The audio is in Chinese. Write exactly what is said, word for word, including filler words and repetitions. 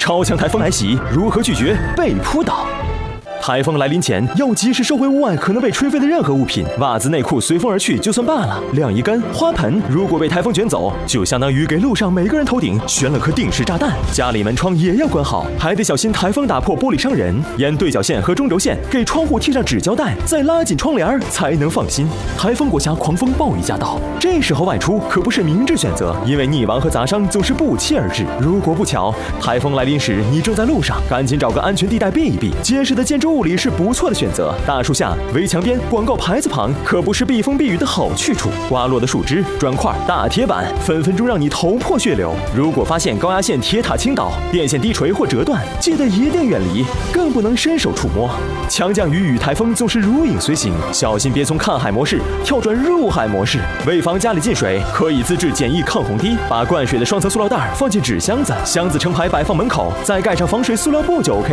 超强台风来袭，如何拒绝被扑倒？台风来临前，要及时收回屋外可能被吹飞的任何物品，袜子、内裤随风而去就算罢了，晾衣杆、花盆如果被台风卷走，就相当于给路上每个人头顶悬了颗定时炸弹。家里门窗也要关好，还得小心台风打破玻璃伤人。沿对角线和中轴线给窗户贴上纸胶带，再拉紧窗帘才能放心。台风裹挟狂风暴雨驾到，这时候外出可不是明智选择，因为溺亡和砸伤总是不期而至。如果不巧台风来临时你正在路上，赶紧找个安全地带避一避。结实的建筑物里是不错的选择，大树下、围墙边、广告牌子旁可不是避风避雨的好去处。刮落的树枝、砖块、大铁板，分分钟让你头破血流。如果发现高压线铁塔倾倒、电线低垂或折断，记得一定远离，更不能伸手触摸。强降雨与台风总是如影随形，小心别从看海模式跳转入海模式。为防家里进水，可以自制简易抗洪堤，把灌水的双层塑料袋放进纸箱子，箱子成排摆放门口，再盖上防水塑料布就 OK。